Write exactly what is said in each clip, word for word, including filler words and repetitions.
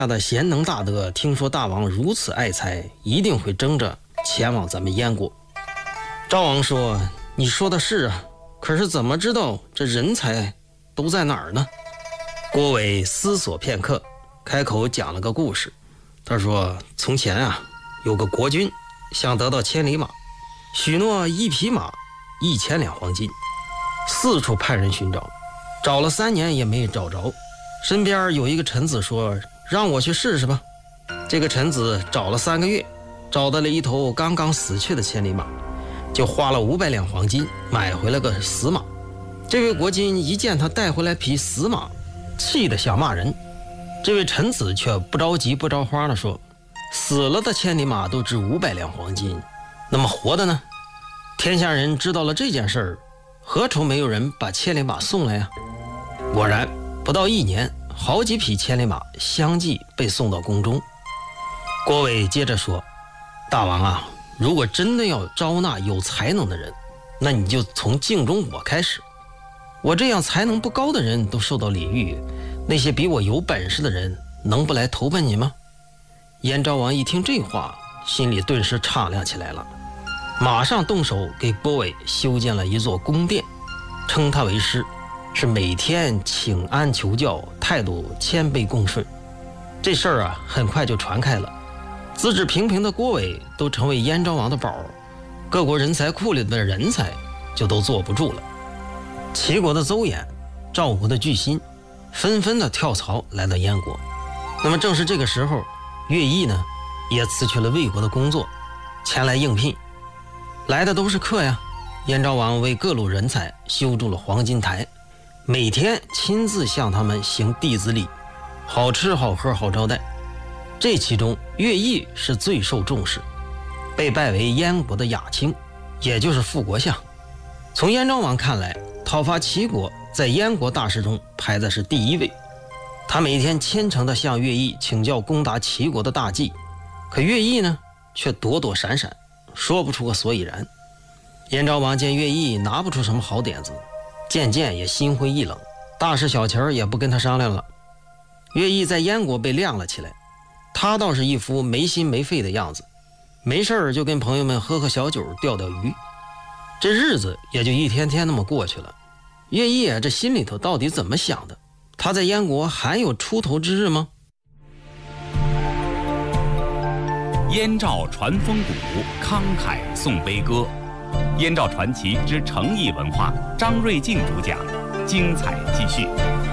他的贤能大德听说大王如此爱才，一定会争着前往咱们燕国。赵王说：你说的是啊，可是怎么知道这人才都在哪儿呢？郭伟思索片刻，开口讲了个故事。他说：从前啊，有个国君想得到千里马，许诺一匹马一千两黄金，四处派人寻找，找了三年也没找着。身边有一个臣子说：让我去试试吧。这个臣子找了三个月，找到了一头刚刚死去的千里马，就花了五百两黄金买回了个死马。这位国君一见他带回来匹死马，气得想骂人。这位臣子却不着急不着花地说：死了的千里马都值五百两黄金，那么活的呢？天下人知道了这件事儿，何愁没有人把千里马送来啊？果然不到一年，好几匹千里马相继被送到宫中。郭伟接着说：大王啊，如果真的要招纳有才能的人，那你就从敬重我开始。我这样才能不高的人都受到礼遇，那些比我有本事的人能不来投奔你吗？燕昭王一听这话，心里顿时敞亮起来了，马上动手给郭伟修建了一座宫殿，称他为师，是每天请安求教，态度谦卑恭顺。这事儿啊，很快就传开了，资质平平的郭伟都成为燕昭王的宝，各国人才库里的人才就都坐不住了。齐国的邹衍、赵国的巨辛纷纷的跳槽来到燕国。那么正是这个时候，乐毅呢也辞去了魏国的工作，前来应聘。来的都是客呀，燕昭王为各路人才修筑了黄金台，每天亲自向他们行弟子礼，好吃好喝好招待。这其中乐毅是最受重视，被拜为燕国的亚卿，也就是副国相。从燕昭王看来，讨伐齐国在燕国大事中排的是第一位。他每天虔诚地向乐毅请教攻打齐国的大计，可乐毅呢却躲躲闪闪，说不出个所以然。燕昭王见乐毅拿不出什么好点子，渐渐也心灰意冷，大事小情也不跟他商量了。乐毅在燕国被晾了起来，他倒是一副没心没肺的样子，没事儿就跟朋友们喝喝小酒钓钓鱼，这日子也就一天天那么过去了。乐毅啊，这心里头到底怎么想的？他在燕国还有出头之日吗？ 燕赵传风骨，慷慨颂悲歌。燕赵传奇之诚意文化，张瑞静主讲，精彩继续。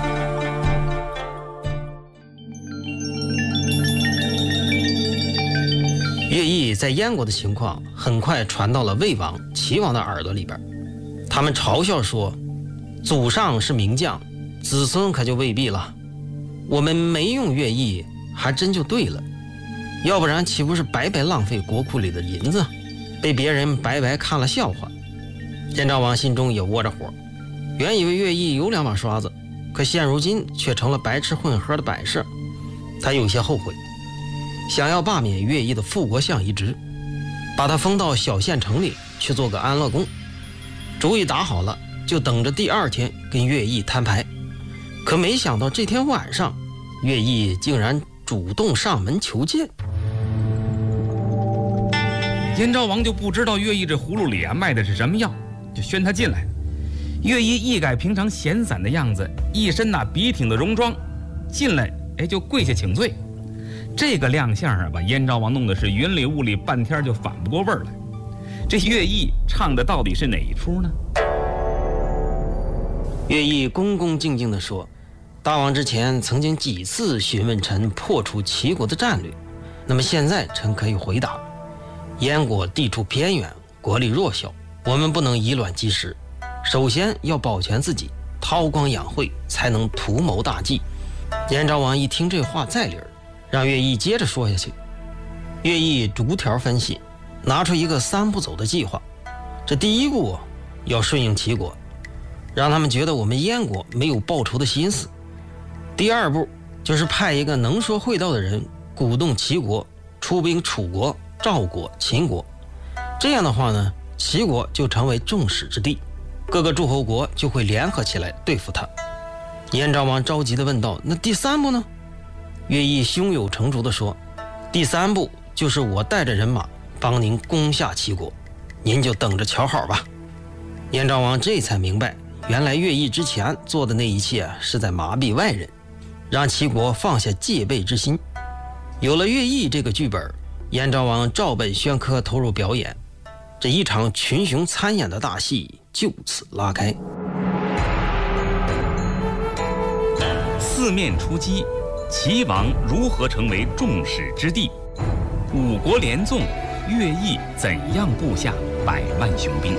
乐毅在燕国的情况很快传到了魏王、齐王的耳朵里边，他们嘲笑说：祖上是名将，子孙可就未必了。我们没用乐毅还真就对了，要不然岂不是白白浪费国库里的银子，被别人白白看了笑话。燕昭王心中也窝着火，原以为乐毅有两把刷子，可现如今却成了白吃混喝的摆设，他有些后悔，想要罢免乐毅的副国相一职，把他封到小县城里去做个安乐公。主意打好了，就等着第二天跟乐毅摊牌。可没想到这天晚上，乐毅竟然主动上门求见。 燕昭王就不知道乐毅这葫芦里啊卖的是什么药，就宣他进来。乐毅一改平常闲散的样子，一身那笔挺的戎装，进来哎就跪下请罪。这个亮相啊，把燕昭王弄得是云里雾里，半天就反不过味儿来。这乐毅唱的到底是哪一出呢？ 乐毅恭恭敬敬地说：大王之前曾经几次询问臣破除齐国的战略，那么现在臣可以回答：燕国地处偏远，国力弱小，我们不能以卵击石，首先要保全自己，韬光养晦，才能图谋大计。燕昭王一听这话在理儿，让乐毅接着说下去。乐毅逐条分析，拿出一个三步走的计划。这第一步要顺应齐国，让他们觉得我们燕国没有报仇的心思。第二步就是派一个能说会道的人鼓动齐国出兵楚国、赵国、秦国，这样的话呢，齐国就成为众矢之的，各个诸侯国就会联合起来对付他。燕昭王着急地问道：那第三步呢？ 乐毅胸有成竹地说，第三步就是我带着人马帮您攻下齐国，您就等着瞧好吧。燕昭王这才明白，原来乐毅之前做的那一切是在麻痹外人，让齐国放下戒备之心。有了乐毅这个剧本，燕昭王照本宣科投入表演，这一场群雄参演的大戏就此拉开。 四面出击，齐王如何成为众矢之的？五国联纵，乐毅怎样布下百万雄兵？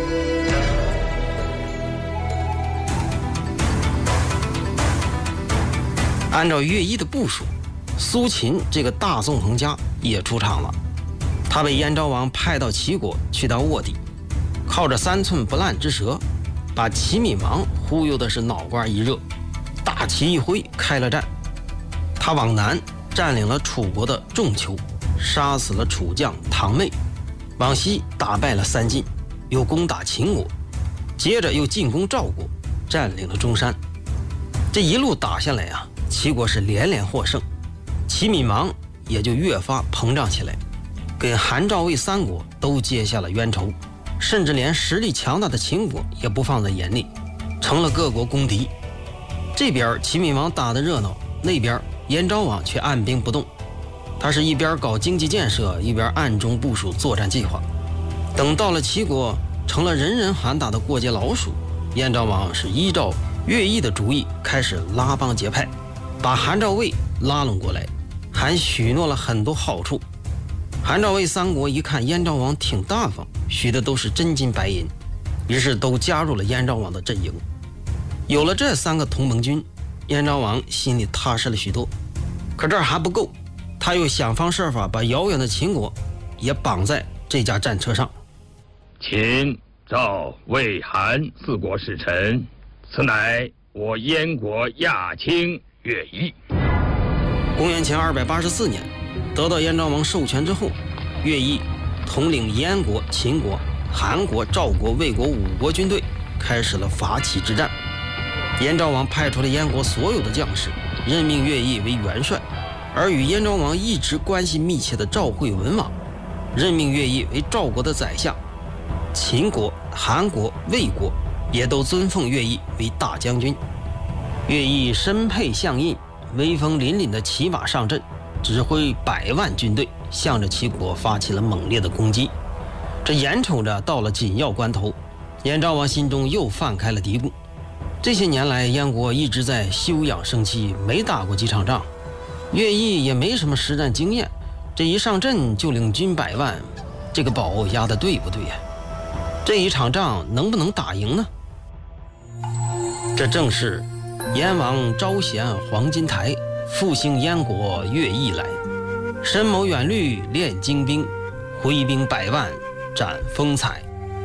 按照乐毅的部署，苏秦这个大纵横家也出场了。他被燕昭王派到齐国去当卧底，靠着三寸不烂之舌，把齐闵王忽悠的是脑瓜一热，大旗一挥开了战。他往南占领了楚国的仲丘，杀死了楚将唐妹；往西打败了三晋，又攻打秦国，接着又进攻赵国，占领了中山。这一路打下来啊，齐国是连连获胜，齐闵王也就越发膨胀起来，跟韩赵魏三国都结下了冤仇，甚至连实力强大的秦国也不放在眼里，成了各国公敌。这边齐闵王打得热闹，那边燕昭王却按兵不动。他是一边搞经济建设，一边暗中部署作战计划。等到了齐国成了人人喊打的过街老鼠，燕昭王是依照乐毅的主意开始拉帮结派，把韩赵魏拉拢过来，还许诺了很多好处。韩赵魏三国一看燕昭王挺大方，许的都是真金白银，于是都加入了燕昭王的阵营。有了这三个同盟军，燕昭王心里踏实了许多。可这还不够，他又想方设法把遥远的秦国也绑在这架战车上。 秦、赵、魏、韩四国使臣，此乃我燕国亚卿乐毅。 公元前二百八十四年，得到燕昭王授权之后，乐毅统领燕国、秦国、韩国、赵国、魏国五国军队，开始了伐齐之战。燕昭王派出了燕国所有的将士，任命乐毅为元帅，而与燕昭王一直关系密切的赵惠文王，任命乐毅为赵国的宰相。秦国、韩国、魏国也都尊奉乐毅为大将军。乐毅身佩象印，威风凛凛的骑马上阵，指挥百万军队向着齐国发起了猛烈的攻击。这眼瞅着到了紧要关头，燕昭王心中又泛开了嘀咕。这些年来，燕国一直在休养生息，没打过几场仗，乐毅也没什么实战经验，这一上阵就领军百万，这个宝押的对不对呀？这一场仗能不能打赢呢？这正是燕王招贤黄金台，复兴燕国乐毅来。深谋远虑练精兵，挥兵百万展风采。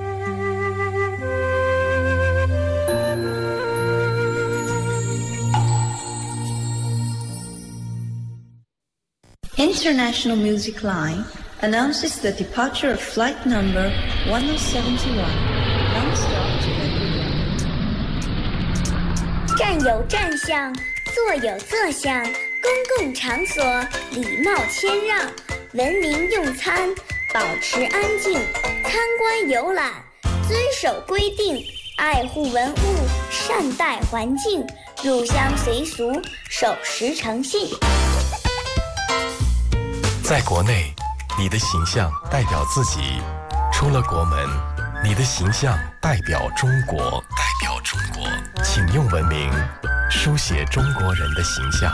International Music Line announces the departure of flight number one oh seven one, non-stop to Vancouver. 站有站相，坐有坐相，公共场所礼貌谦让，文明用餐，保持安静，参观游览，遵守规定，爱护文物，善待环境，入乡随俗，守时诚信。 在国内，你的形象代表自己；出了国门，你的形象代表中国。代表中国，请用文明书写中国人的形象。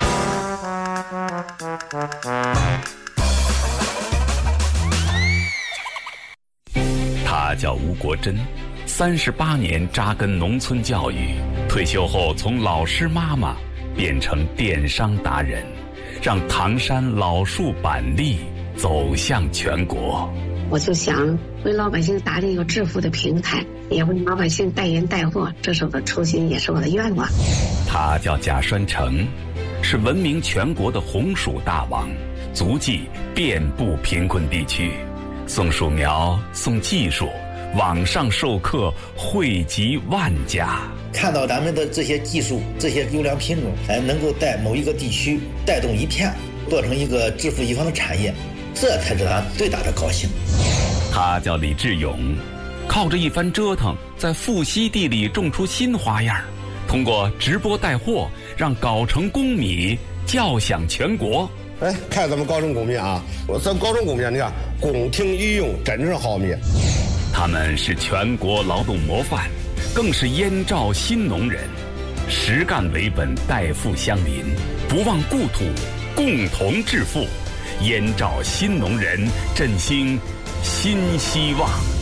他叫吴国珍，三十八年扎根农村教育，退休后从老师妈妈变成电商达人，让唐山老树板栗走向全国。 我就想为老百姓打造一个致富的平台，也为老百姓代言带货，这是我的初心，也是我的愿望。 他叫贾栓成，是闻名全国的红薯大王，足迹遍布贫困地区，送薯苗，送技术， 网上授课惠及万家。 看到咱们的这些技术、这些优良品种，哎，能够在某一个地区带动一片，做成一个致富一方的产业，这才是咱最大的高兴。 他叫李志勇，靠着一番折腾，在富硒地里种出新花样，通过直播带货，让藁城公米叫响全国。 哎，看咱们藁城公米啊，我咱藁城公米，你看宫廷御用，真正好米。 他们是全国劳动模范，更是燕赵新农人，实干为本，代富乡邻，不忘故土，共同致富。燕赵新农人振兴新希望。